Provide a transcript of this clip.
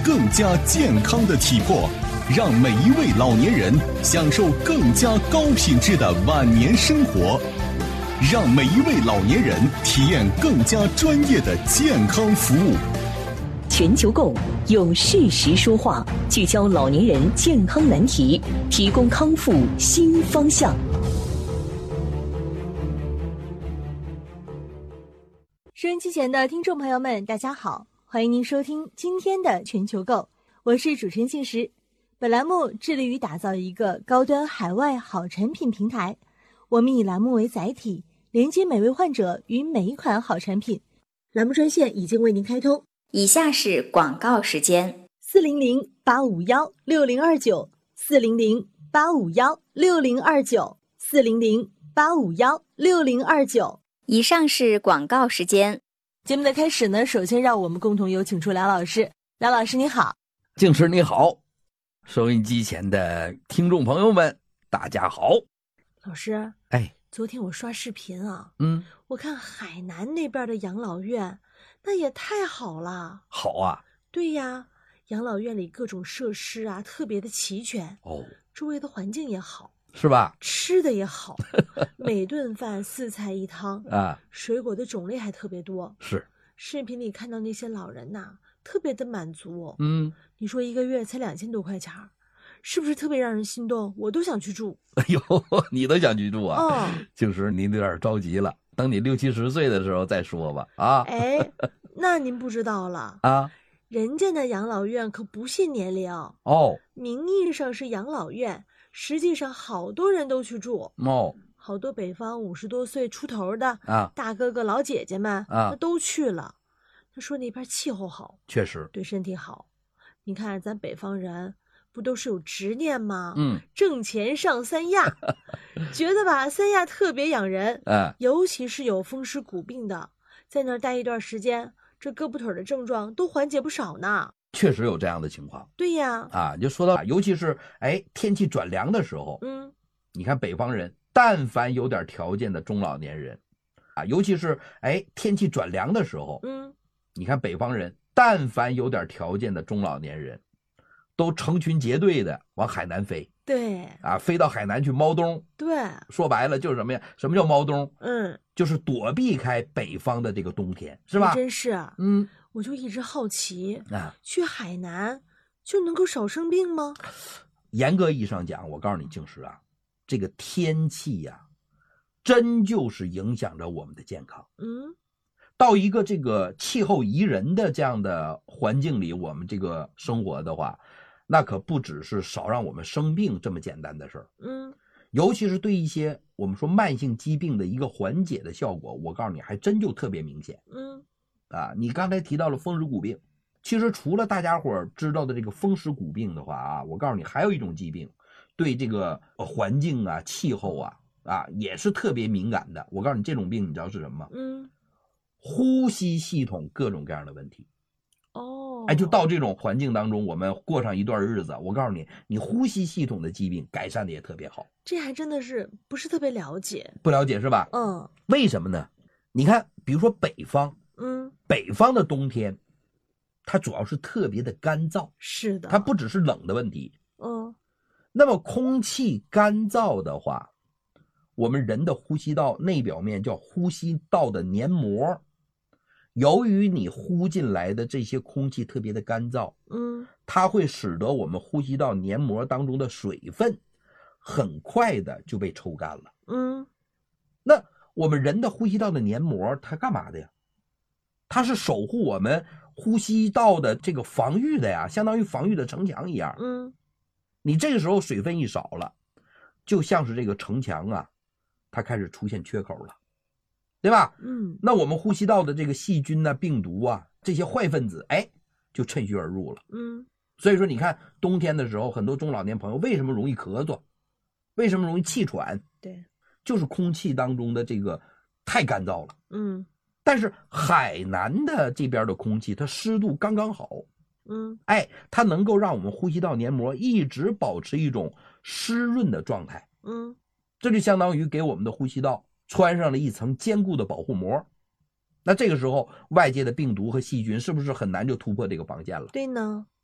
更加健康的体魄，让每一位老年人享受更加高品质的晚年生活，让每一位老年人体验更加专业的健康服务。 全球购用事实说话，聚焦老年人健康难题，提供康复新方向。 收音机前的听众朋友们，大家好，欢迎您收听今天的全球购，我是主持人杏石。本栏目致力于打造一个高端海外好产品平台，我们以栏目为载体，连接每位患者与每一款好产品。栏目专线已经为您开通， 以下是广告时间 ：400-851-6029 400-851-6029 400-851-6029。 以上是广告时间。 节目的开始呢，首先让我们共同有请出梁老师。梁老师你好。 静师你好，收音机前的听众朋友们大家好。 老师，昨天我刷视频啊，我看海南那边的养老院，那也太好了。 好啊。 对呀，养老院里各种设施啊特别的齐全，周围的环境也好，是吧？吃的也好，每顿饭4菜1汤啊，水果的种类还特别多。是，视频里看到那些老人呐，特别的满足。你说一个月才2000多块钱，是不是特别让人心动？我都想去住。 哎呦，你都想去住啊？静时您有点着急了，等你60、70岁的时候再说吧。啊， 那您不知道了啊，人家的养老院可不限年龄哦，名义上是养老院，实际上好多人都去住哦，好多北方50多岁出头的啊，大哥哥老姐姐们啊，那都去了。他说那边气候好，确实对身体好。你看咱北方人不都是有执念吗？挣钱上三亚，觉得吧三亚特别养人，尤其是有风湿骨病的，在那儿待一段时间，这胳膊腿的症状都缓解不少呢。 确实有这样的情况。对呀，啊，就说到，尤其是天气转凉的时候，你看北方人，但凡有点条件的中老年人，啊，尤其是天气转凉的时候，你看北方人，但凡有点条件的中老年人，都成群结队的往海南飞。对啊，飞到海南去猫冬。对，说白了就是什么呀？什么叫猫冬？就是躲避开北方的这个冬天，是吧？真是。我就一直好奇啊，去海南就能够少生病吗？严格意义上讲，我告诉你静时啊，这个天气呀，真就是影响着我们的健康。到一个这个气候宜人的这样的环境里，我们这个生活的话，那可不只是少让我们生病这么简单的事儿。尤其是对一些我们说慢性疾病的一个缓解的效果，我告诉你还真就特别明显。你刚才提到了风湿骨病，其实除了大家伙知道的这个风湿骨病的话啊，我告诉你还有一种疾病对这个环境啊气候啊也是特别敏感的。我告诉你这种病你知道是什么吗？呼吸系统各种各样的问题。就到这种环境当中，我们过上一段日子，我告诉你，你呼吸系统的疾病改善的也特别好。这还真的是不是特别了解？不了解是吧？为什么呢？你看，比如说北方，北方的冬天，它主要是特别的干燥。是的，它不只是冷的问题。那么空气干燥的话，我们人的呼吸道内表面叫呼吸道的黏膜。由于你呼进来的这些空气特别的干燥，它会使得我们呼吸道黏膜当中的水分很快的就被抽干了。那我们人的呼吸道的黏膜它干嘛的呀？它是守护我们呼吸道的这个防御的呀，相当于防御的城墙一样。你这个时候水分一少了，就像是这个城墙啊，它开始出现缺口了。对吧？那我们呼吸道的这个细菌啊、病毒啊，这些坏分子，就趁虚而入了。所以说你看冬天的时候，很多中老年朋友为什么容易咳嗽，为什么容易气喘？对，就是空气当中的这个太干燥了。但是海南的这边的空气，它湿度刚刚好。它能够让我们呼吸道黏膜一直保持一种湿润的状态。这就相当于给我们的呼吸道穿上了一层坚固的保护膜。那这个时候外界的病毒和细菌是不是很难就突破这个防线了？对呢。